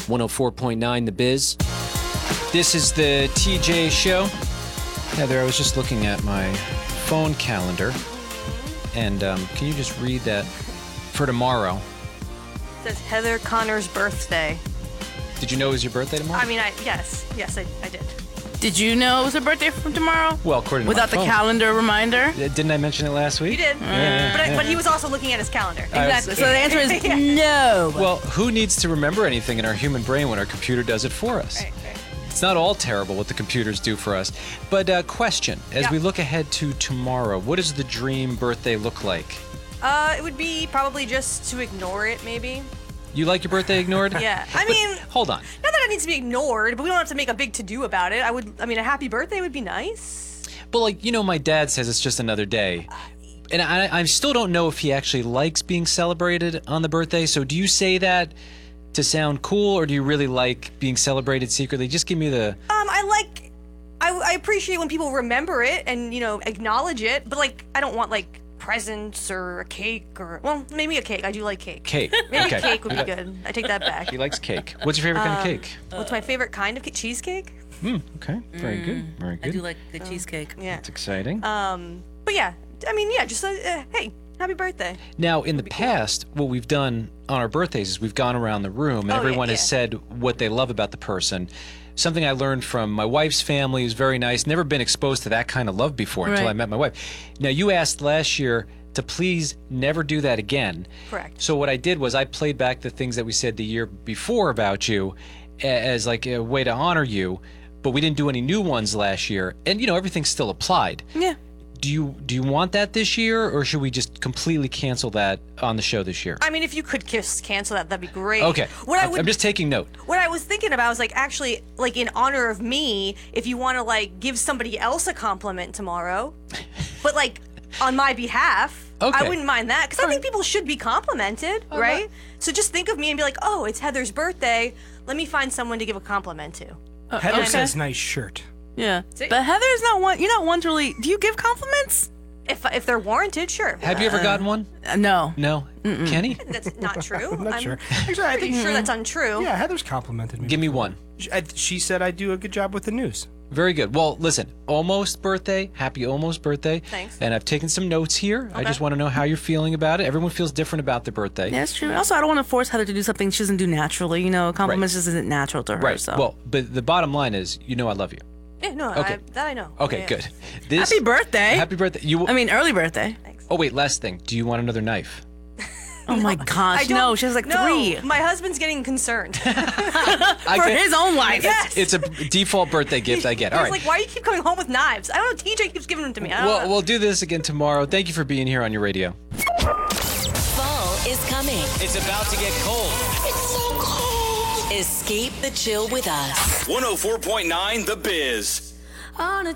104.9 The Biz. This is the TJ Show. Heather, I was just looking at my phone calendar. And can you just read that for tomorrow? It says Heather Connor's birthday. Did you know it was your birthday tomorrow? I mean, yes, I did. Did you know it was her birthday from tomorrow? Well, according to Without my the phone. calendar reminder? Didn't I mention it last week? You did. But he was also looking at his calendar. Exactly. So the answer is no. Well, who needs to remember anything in our human brain when our computer does it for us? Right. It's not all terrible what the computers do for us. But question, as we look ahead to tomorrow, what does the dream birthday look like? It would be probably just to ignore it, maybe. You like your birthday ignored? Yeah. I mean, Hold on. not that it needs to be ignored, but we don't have to make a big to-do about it. A happy birthday would be nice. But my dad says it's just another day. And I still don't know if he actually likes being celebrated on the birthday. So do you say that to sound cool, or do you really like being celebrated secretly? Just give me the... I appreciate when people remember it and, acknowledge it, but, I don't want, presents or a cake or... Well, maybe a cake. I do like cake. Cake. Maybe Okay. a cake would be good. I take that back. He likes cake. What's your favorite kind of cake? What's my favorite kind of cake? Cheesecake? Okay. Very good. Very good. I do like the cheesecake. Yeah. That's exciting. But yeah, just, hey, happy birthday. Now, in the past, what we've done on our birthdays is we've gone around the room and everyone has said what they love about the person. Something I learned from my wife's family is very nice. Never been exposed to that kind of love before until I met my wife. Now, you asked last year to please never do that again. Correct. So what I did was I played back the things that we said the year before about you as a way to honor you, but we didn't do any new ones last year. And, everything still applied. Yeah. Do you want that this year, or should we just completely cancel that on the show this year? I mean, if you could just cancel that'd be great. Okay. I'm just taking note. What I was thinking about was actually in honor of me, if you want to give somebody else a compliment tomorrow, but on my behalf, Okay. I wouldn't mind that because I think people should be complimented, right? So just think of me and be like, oh, it's Heather's birthday. Let me find someone to give a compliment to. Heather says nice shirt. Yeah. But Heather's not one. You're not one to really. Do you give compliments? If they're warranted, sure. Have you ever gotten one? No. No. Kenny? That's not true. I'm not sure. Actually, I Pretty think sure that's untrue. Yeah, Heather's complimented me. Give me one. She said I do a good job with the news. Very good. Well, listen, almost birthday. Happy almost birthday. Thanks. And I've taken some notes here. I just want to know how you're feeling about it. Everyone feels different about their birthday. Yeah, that's true. Also, I don't want to force Heather to do something she doesn't do naturally. Compliments just isn't natural to her. Right. So. Well, but the bottom line is, I love you. Yeah, no, Okay. that I know. Okay, Yeah. good. Happy birthday. Happy birthday. Early birthday. Oh, wait, last thing. Do you want another knife? Oh my gosh. No, she has 3. My husband's getting concerned. For his own life. Yes. It's a default birthday gift I get. All He's right. why do you keep coming home with knives? I don't know. TJ keeps giving them to me. I don't know. We'll do this again tomorrow. Thank you for being here on your radio. Fall is coming. It's about to get cold. It's so cold. Escape the chill with us. 104.9 The Biz. On a